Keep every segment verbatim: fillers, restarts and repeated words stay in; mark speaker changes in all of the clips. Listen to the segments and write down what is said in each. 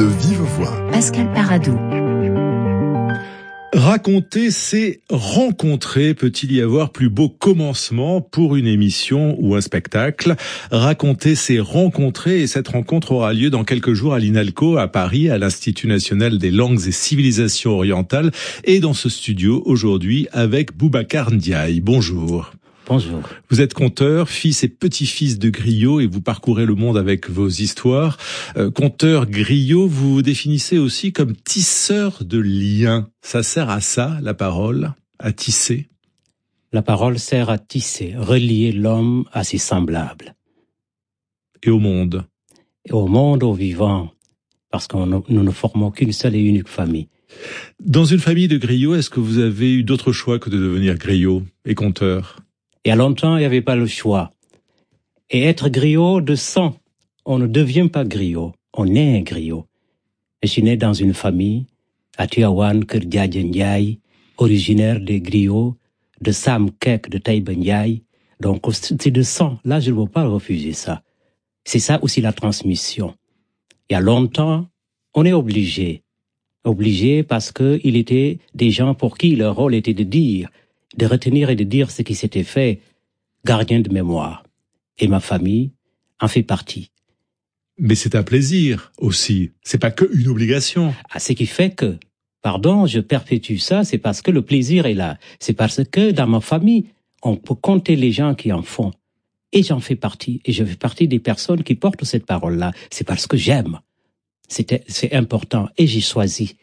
Speaker 1: De vive voix.
Speaker 2: Pascal Paradou.
Speaker 3: Raconter, c'est rencontrer. Peut-il y avoir plus beau commencement pour une émission ou un spectacle? Raconter, c'est rencontrer, et cette rencontre aura lieu dans quelques jours à l'INALCO, à Paris, à l'Institut national des langues et civilisations orientales, et dans ce studio aujourd'hui avec Boubacar Ndiaye. Bonjour.
Speaker 4: Bonjour.
Speaker 3: Vous êtes conteur, fils et petit-fils de griot, et vous parcourez le monde avec vos histoires. Euh, conteur griot, vous vous définissez aussi comme tisseur de liens. Ça sert à ça, la parole, à tisser?
Speaker 4: La parole sert à tisser, relier l'homme à ses semblables.
Speaker 3: Et au monde?
Speaker 4: Et au monde, au vivant, parce que nous ne formons qu'une seule et unique famille.
Speaker 3: Dans une famille de griots, est-ce que vous avez eu d'autres choix que de devenir griot et conteur?
Speaker 4: Il y a longtemps, il n'y avait pas le choix. Et être griot de sang, on ne devient pas griot, on est un griot. Je suis né dans une famille, à Tiawan, Kerdiadja Ndiaye, originaire des griots, de Sam Kek, de Taïba Ndiaye. Donc, c'est de sang. Là, je ne veux pas refuser ça. C'est ça aussi la transmission. Il y a longtemps, on est obligé. Obligé parce que il était des gens pour qui leur rôle était de dire, de retenir et de dire ce qui s'était fait, gardien de mémoire. Et ma famille en fait partie.
Speaker 3: Mais c'est un plaisir aussi, c'est pas que une obligation.
Speaker 4: Ah, ce qui fait que, pardon, je perpétue ça, c'est parce que le plaisir est là. C'est parce que dans ma famille, on peut compter les gens qui en font. Et j'en fais partie. Et je fais partie des personnes qui portent cette parole-là. C'est parce que j'aime. C'est, c'est important. Et j'ai choisi.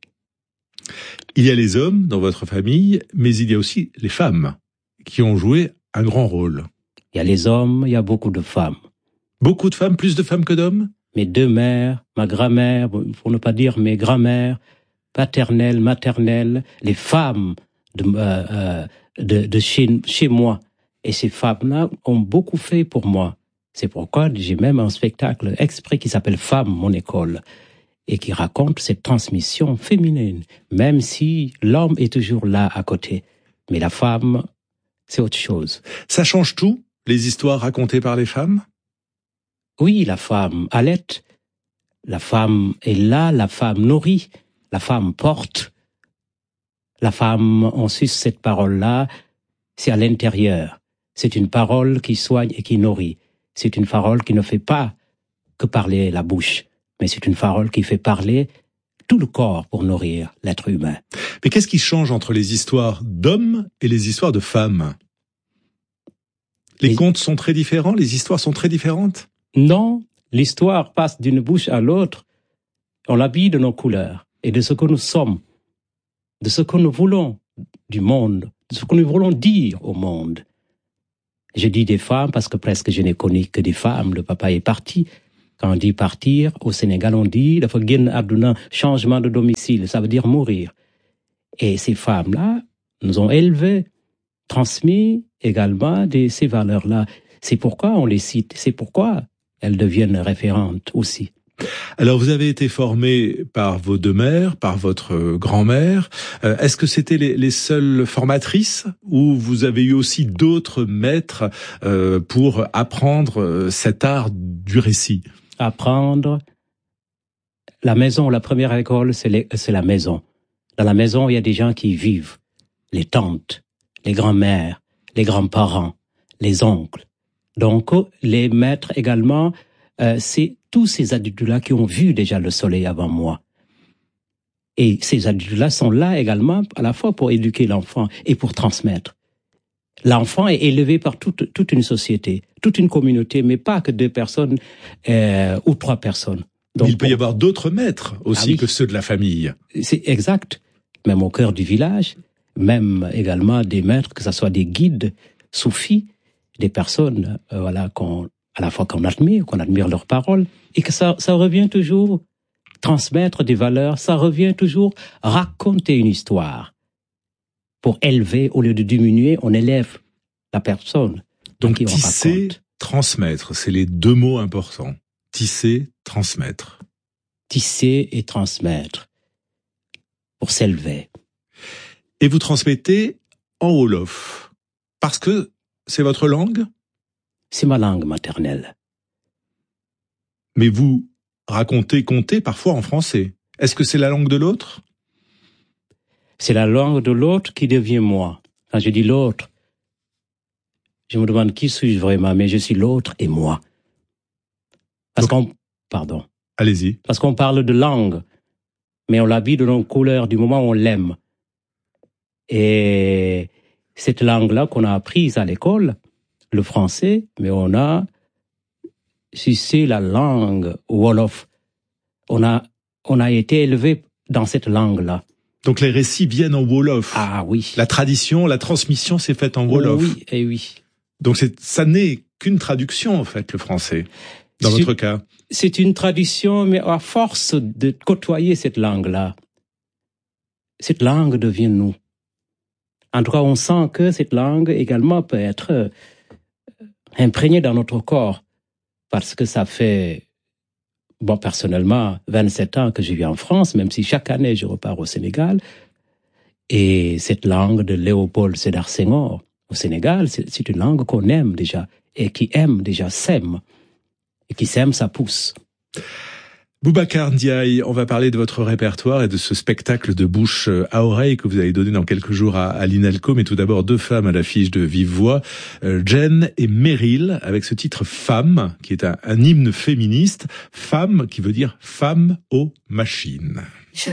Speaker 3: Il y a les hommes dans votre famille, mais il y a aussi les femmes qui ont joué un grand rôle.
Speaker 4: Il y a les hommes, il y a beaucoup de femmes.
Speaker 3: Beaucoup de femmes, plus de femmes que d'hommes?
Speaker 4: Mes deux mères, ma grand-mère, pour ne pas dire mes grand-mères, paternelles, maternelles, les femmes de, euh, euh, de, de chez, chez moi. Et ces femmes-là ont beaucoup fait pour moi. C'est pourquoi j'ai même un spectacle exprès qui s'appelle Femmes, mon école, et qui raconte cette transmission féminine, même si l'homme est toujours là à côté. Mais la femme, c'est autre chose.
Speaker 3: Ça change tout, les histoires racontées par les femmes?
Speaker 4: Oui, la femme allait, la femme est là, la femme nourrit, la femme porte. La femme, on suce cette parole-là, c'est à l'intérieur. C'est une parole qui soigne et qui nourrit. C'est une parole qui ne fait pas que parler la bouche, mais c'est une parole qui fait parler tout le corps pour nourrir l'être humain.
Speaker 3: Mais qu'est-ce qui change entre les histoires d'hommes et les histoires de femmes? Les, les contes sont très différents, les histoires sont très différentes?
Speaker 4: Non, l'histoire passe d'une bouche à l'autre. On l'habille de nos couleurs et de ce que nous sommes, de ce que nous voulons du monde, de ce que nous voulons dire au monde. Je dis des femmes parce que presque je n'ai connu que des femmes. Le papa est parti. Quand on dit partir, au Sénégal, on dit dafa génn àdduna, changement de domicile, ça veut dire mourir. Et ces femmes-là nous ont élevés, transmis également de ces valeurs-là. C'est pourquoi on les cite, c'est pourquoi elles deviennent référentes aussi.
Speaker 3: Alors vous avez été formé par vos deux mères, par votre grand-mère. Euh, est-ce que c'était les, les seules formatrices ou vous avez eu aussi d'autres maîtres euh, pour apprendre cet art du récit?
Speaker 4: Apprendre. La maison, la première école, c'est, les, c'est la maison. Dans la maison, il y a des gens qui vivent. Les tantes, les grands-mères, les grands-parents, les oncles. Donc, les maîtres également, euh, c'est tous ces adultes-là qui ont vu déjà le soleil avant moi. Et ces adultes-là sont là également à la fois pour éduquer l'enfant et pour transmettre. L'enfant est élevé par toute, toute une société, toute une communauté, mais pas que deux personnes euh, ou trois personnes.
Speaker 3: Donc, il peut y avoir d'autres maîtres aussi ah oui. que ceux de la famille.
Speaker 4: C'est exact. Même au cœur du village, même également des maîtres, que ce soit des guides, soufis, des personnes euh, voilà, qu'on, à la fois qu'on admire, qu'on admire leurs paroles, et que ça, ça revient toujours transmettre des valeurs, ça revient toujours raconter une histoire. Pour élever, au lieu de diminuer, on élève la personne.
Speaker 3: Donc, donc tisser, transmettre, c'est les deux mots importants. Tisser, transmettre.
Speaker 4: Tisser et transmettre. Pour s'élever.
Speaker 3: Et vous transmettez en wolof. Parce que c'est votre langue?
Speaker 4: C'est ma langue maternelle.
Speaker 3: Mais vous raconter, conter, parfois en français. Est-ce que c'est la langue de l'autre ?
Speaker 4: C'est la langue de l'autre qui devient moi. Quand je dis l'autre, je me demande qui suis-je vraiment, mais je suis l'autre et moi. Parce Donc, qu'on... Pardon.
Speaker 3: Allez-y.
Speaker 4: Parce qu'on parle de langue, mais on l'habille de nos couleurs du moment où on l'aime. Et cette langue-là qu'on a apprise à l'école, le français, mais on a, si c'est la langue Wolof, on a, on a été élevé dans cette langue-là.
Speaker 3: Donc les récits viennent en Wolof.
Speaker 4: Ah oui.
Speaker 3: La tradition, la transmission s'est faite en Wolof.
Speaker 4: Oh, oui, et oui.
Speaker 3: Donc c'est, ça n'est qu'une traduction, en fait, le français, dans c'est, votre cas.
Speaker 4: C'est une tradition, mais à force de côtoyer cette langue-là, cette langue devient nous. En tout cas, on sent que cette langue également peut être imprégnée dans notre corps, parce que ça fait, bon, personnellement, vingt-sept ans que je vis en France, même si chaque année je repars au Sénégal, et cette langue de Léopold Sédar Senghor au Sénégal, c'est, c'est une langue qu'on aime déjà, et qui aime déjà s'aime, et qui s'aime, ça pousse.
Speaker 3: Boubacar Ndiaye, on va parler de votre répertoire et de ce spectacle de bouche à oreille que vous allez donner dans quelques jours à, à l'INALCO, mais tout d'abord deux femmes à l'affiche de Vive Voix, euh, Jen et Meryl, avec ce titre Femme, qui est un, un hymne féministe, Femme qui veut dire femme aux machines. Je